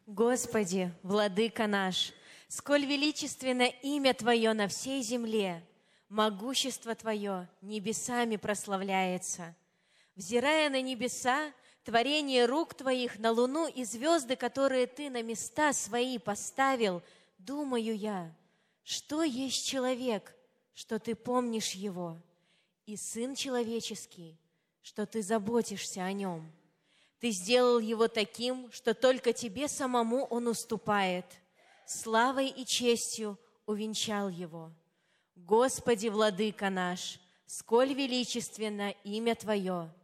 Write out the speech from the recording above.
Господи, Владыка наш, сколь величественно имя Твое на всей земле, могущество Твое небесами прославляется. Взирая на небеса, творение рук Твоих, на луну и звезды, которые Ты на места свои поставил, думаю я, что есть человек, что Ты помнишь его, и Сын человеческий, что Ты заботишься о нем. Ты сделал его таким, что только Тебе самому он уступает. Славой и честью увенчал его. Господи, Владыка наш, сколь величественно имя Твое